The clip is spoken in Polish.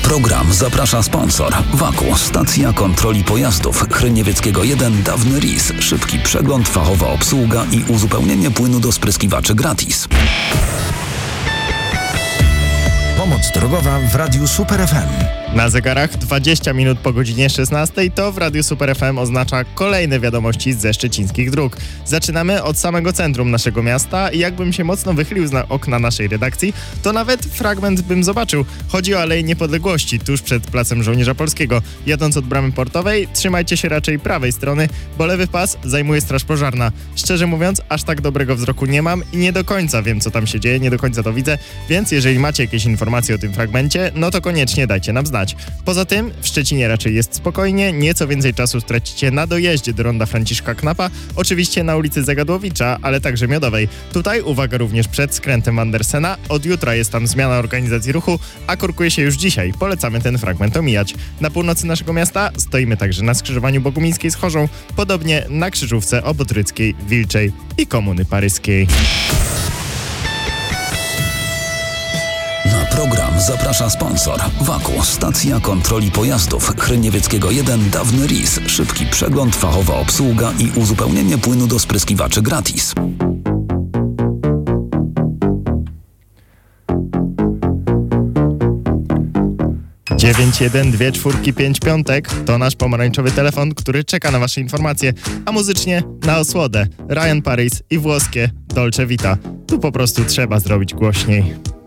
program zaprasza sponsor. Waku, stacja kontroli pojazdów. Chryniewieckiego 1, dawny RIS. Szybki przegląd, fachowa obsługa i uzupełnienie płynu do spryskiwaczy gratis. Pomoc drogowa w Radiu Super FM. Na zegarach 20 minut po godzinie 16 to w Radiu Super FM oznacza kolejne wiadomości ze szczecińskich dróg. Zaczynamy od samego centrum naszego miasta i jakbym się mocno wychylił z okna naszej redakcji, to nawet fragment bym zobaczył. Chodzi o Aleję Niepodległości, tuż przed Placem Żołnierza Polskiego. Jadąc od Bramy Portowej, trzymajcie się raczej prawej strony, bo lewy pas zajmuje straż pożarna. Szczerze mówiąc, aż tak dobrego wzroku nie mam i nie do końca wiem, co tam się dzieje, nie do końca to widzę, więc jeżeli macie jakieś informacje o tym fragmencie, no to koniecznie dajcie nam znać. Poza tym w Szczecinie raczej jest spokojnie, nieco więcej czasu stracicie na dojeździe do ronda Franciszka Knapa, oczywiście na ulicy Zagadłowicza, ale także Miodowej. Tutaj uwaga również przed skrętem Wandersena, od jutra jest tam zmiana organizacji ruchu, a korkuje się już dzisiaj, polecamy ten fragment omijać. Na północy naszego miasta stoimy także na skrzyżowaniu Bogumińskiej z Chorzą, podobnie na krzyżówce Obotryckiej, Wilczej i Komuny Paryskiej. Program zaprasza sponsor. Waku, stacja kontroli pojazdów. Chryniewieckiego 1, dawny RIS. Szybki przegląd, fachowa obsługa i uzupełnienie płynu do spryskiwaczy gratis. 91245 to nasz pomarańczowy telefon, który czeka na wasze informacje, a muzycznie na osłodę Ryan Paris i włoskie Dolce Vita. Tu po prostu trzeba zrobić głośniej.